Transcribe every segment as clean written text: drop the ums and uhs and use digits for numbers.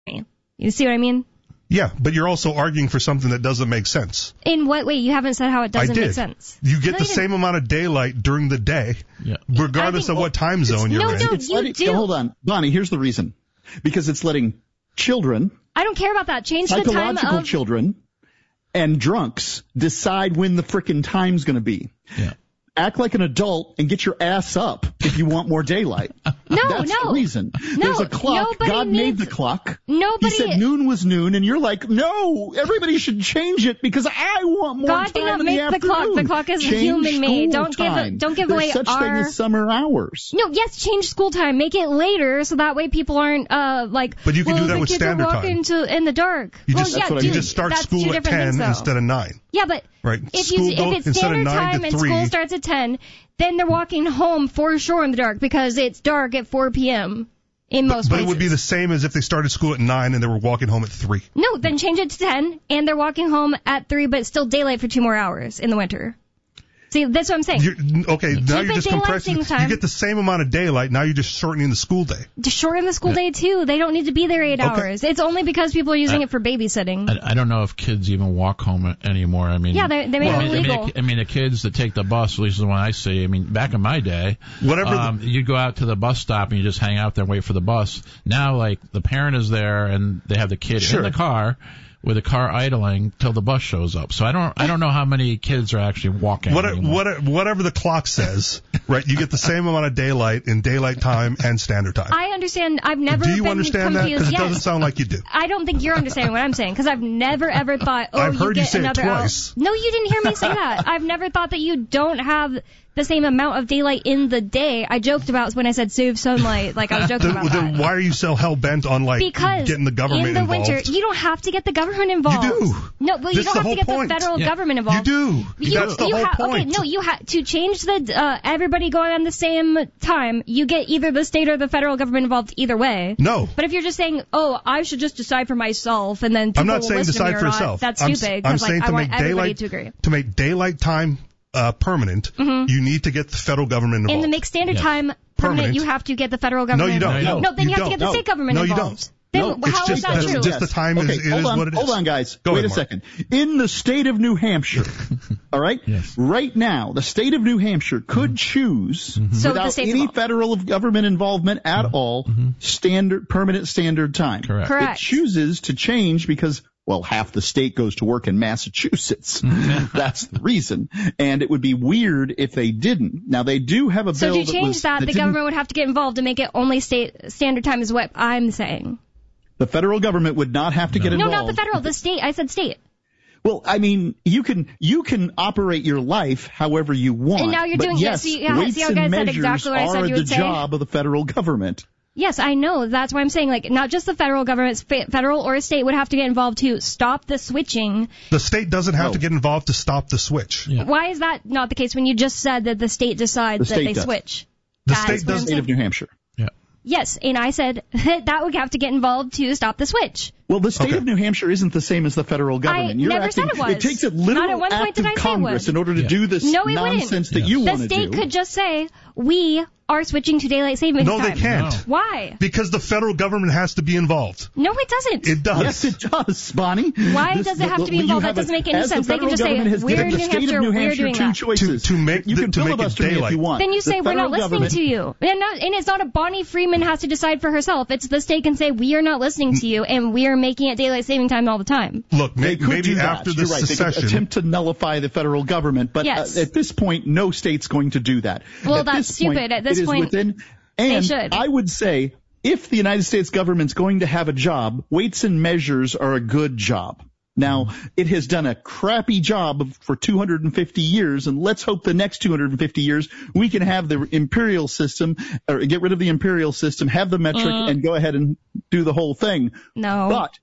You see what I mean? Yeah, but you're also arguing for something that doesn't make sense. In what way? You haven't said how it doesn't make sense. You get the same amount of daylight during the day, regardless of what time zone you're in. You do. Hold on, Bonnie, here's the reason. Because it's letting children... I don't care about that. Change the time of... Psychological children and drunks decide when the frickin' time's going to be. Yeah. Act like an adult and get your ass up if you want more daylight. That's the reason. There's a clock. God made the clock. He said noon was noon, and you're like, no, everybody should change it because I want more time in the afternoon. God did not make the clock. The clock is human-made. Don't give away There's such thing as summer hours. No, yes, change school time. Make it later so that way people aren't But you can do that with standard time. In the dark. You just start school at 10 instead of 9. Yeah, but if it's standard time and school starts at 10, then they're walking home for sure in the dark because it's dark at 4 p.m. in most places. But it would be the same as if they started school at 9 and they were walking home at 3. No, then change it to 10 and they're walking home at 3, but it's still daylight for 2 more hours in the winter. See, that's what I'm saying. Now you're just compressing. You get the same amount of daylight. Now you're just shortening the school day. To shorten the school day, too. They don't need to be there 8 hours. It's only because people are using it for babysitting. I don't know if kids even walk home anymore. I mean, they made it illegal. I mean, the kids that take the bus, at least the one I see, I mean, back in my day, you go out to the bus stop and you just hang out there and wait for the bus. Now, like, the parent is there and they have the kid in the car, with the car idling till the bus shows up. So I don't know how many kids are actually walking. Whatever the clock says, right? You get the same amount of daylight in daylight time and standard time. I understand. I've never. Do you understand that? Because it doesn't sound like you do. I don't think you're understanding what I'm saying because I've never ever thought. I've heard you get say another it twice. No, you didn't hear me say that. I've never thought that you don't have the same amount of daylight in the day. I joked about when I said save sunlight, like I was joking about that. Then why are you so hell-bent on, getting the government involved? Because in the winter, you don't have to get the government involved. You do. No, well, you don't have to get the federal government involved. You do. That's the whole point. Okay, no, you have to change everybody going on the same time. You get either the state or the federal government involved either way. No. But if you're just saying, I should just decide for myself, and then people I'm not will saying listen decide to me for or not, yourself. that's stupid. I'm saying I want everybody to agree. To make daylight time permanent, you need to get the federal government involved. And to make standard time permanent, you have to get the federal government involved. No, then you have to get the state government involved. No, you don't. Then how is that true? Just the time is what it is. Hold on, guys. Wait a second. In the state of New Hampshire, all right? Yes. Right now, the state of New Hampshire could choose, without any federal government involvement at all, permanent standard time. Correct. It chooses to change because, half the state goes to work in Massachusetts. That's the reason. And it would be weird if they didn't. Now, they do have a bill So to change that, the government would have to get involved to make it only state standard time is what I'm saying. The federal government would not have to get involved. No, not the federal. The state. I said state. Well, I mean, you can operate your life however you want. And now you're doing yes, see how guys said exactly what I said you would say? Are the job of the federal government. Yes, I know. That's why I'm saying, not just the federal government, federal or state would have to get involved to stop the switching. The state doesn't have to get involved to stop the switch. Yeah. Why is that not the case when you just said that the state decides that they switch? The state does. State of New Hampshire. Yeah. Yes, and I said that would have to get involved to stop the switch. Well, the state of New Hampshire isn't the same as the federal government. I never said it was. It takes a literal act of Congress in order to do this nonsense that you want to do. The state could just say, we are switching to daylight savings time. No, they can't. No. Why? Because the federal government has to be involved. No, it doesn't. It does. Yes, it does, Bonnie. Why does it have to be involved? That doesn't make any sense. They can just say, we're in New Hampshire, we're doing that. Choices. You can filibuster me if you want. Then you say, we're not listening to you. And it's not a Bonnie Freeman has to decide for herself. It's the state can say, we are not listening to you, and we are making it daylight saving time all the time. Look, maybe after the secession. They could attempt to nullify the federal government, but at this point, no state's going to do that. Well, that's stupid. At this point, and they should. I would say, if the United States government's going to have a job, weights and measures are a good job. Now, it has done a crappy job for 250 years, and let's hope the next 250 years we can have the imperial system, or get rid of the imperial system, have the metric, and go ahead and do the whole thing. No. But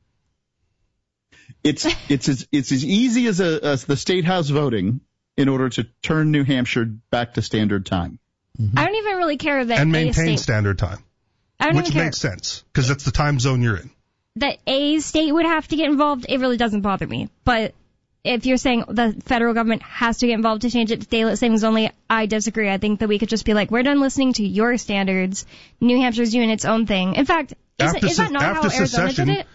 it's as easy as the state house voting in order to turn New Hampshire back to standard time. I don't even really care that and maintain standard time, which makes sense because that's the time zone you're in. That a state would have to get involved, it really doesn't bother me. But if you're saying the federal government has to get involved to change it to daylight savings only, I disagree. I think that we could just be like, we're done listening to your standards. New Hampshire's doing its own thing. In fact, is that not how Arizona did it?